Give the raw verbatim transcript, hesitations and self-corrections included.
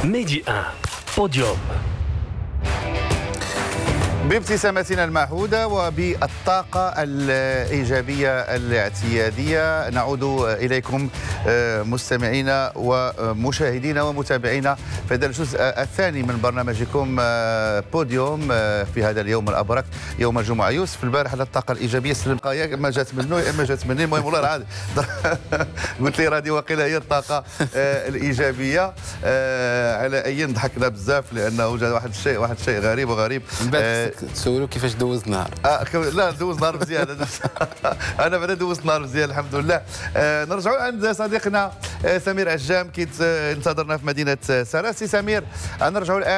ميدي واحد بوديوم. بابتسامتنا المعهودة وبالطاقة الإيجابية الاعتيادية نعود إليكم مستمعينا ومشاهدينا ومتابعينا في هذا الجزء الثاني من برنامجكم بوديوم في هذا اليوم الأبرك يوم الجمعة. يوسف البارح على الطاقة الإيجابية سلم يا إما جات منه يا إما جات مني، المهم والله العظيم قلت لي رادي واقيلا هي الطاقة الإيجابية. على أي ضحكنا بزاف لأنه جا واحد الشيء واحد الشيء غريب وغريب. تسولوا كيفاش دوز نهار؟ آه لا دوز نهار مزيان. انا بعدا دوزت نهار مزيان الحمد لله. آه نرجعوا عند صديقنا آه سمير عجام كي انتظرنا في مدينه سارة. سي سمير نرجعوا الان